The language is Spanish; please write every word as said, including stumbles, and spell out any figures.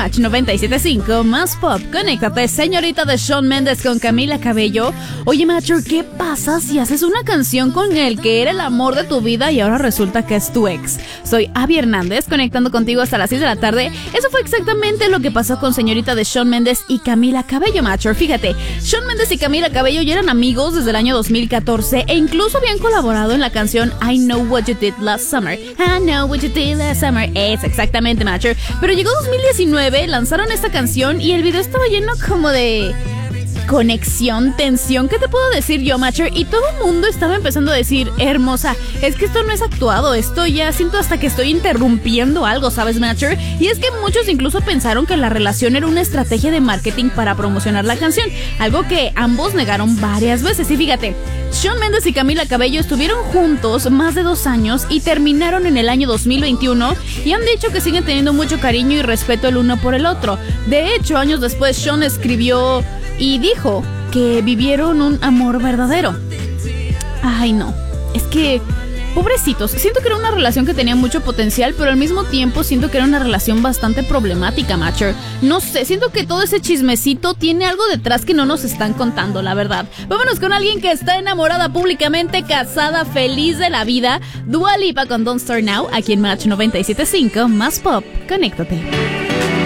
Match noventa y siete punto cinco, más pop. Conéctate, Señorita de Shawn Mendes con Camila Cabello. Oye, macho, ¿qué pasa si haces una canción con el que era el amor de tu vida y ahora resulta que es tu ex? Soy Abby Hernández, conectando contigo hasta las seis de la tarde. Eso fue exactamente lo que pasó con Señorita de Shawn Mendes y Camila Cabello, macho. Fíjate, Shawn Mendes y Camila Cabello ya eran amigos desde el año dos mil catorce e incluso habían colaborado en la canción I Know What You Did Last Summer. I Know What You Did Last Summer. Es exactamente, macho. Pero llegó dos mil diecinueve, lanzaron esta canción y el video estaba lleno como de conexión, tensión, ¿qué te puedo decir yo, macho? Y todo el mundo estaba empezando a decir, hermosa, es que esto no es actuado, esto ya siento hasta que estoy interrumpiendo algo, ¿sabes, macho? Y es que muchos incluso pensaron que la relación era una estrategia de marketing para promocionar la canción, algo que ambos negaron varias veces. Y fíjate, Shawn Mendes y Camila Cabello estuvieron juntos más de dos años y terminaron en el año dos mil veintiuno y han dicho que siguen teniendo mucho cariño y respeto el uno por el otro. De hecho, años después, Shawn escribió y dijo que vivieron un amor verdadero. Ay, no, es que pobrecitos, siento que era una relación que tenía mucho potencial, pero al mismo tiempo siento que era una relación bastante problemática, macho. No sé, siento que todo ese chismecito tiene algo detrás que no nos están contando, la verdad. Vámonos con alguien que está enamorada públicamente, casada, feliz de la vida. Dua Lipa con Don't Start Now, aquí en Match noventa y siete punto cinco, más pop. Conéctate.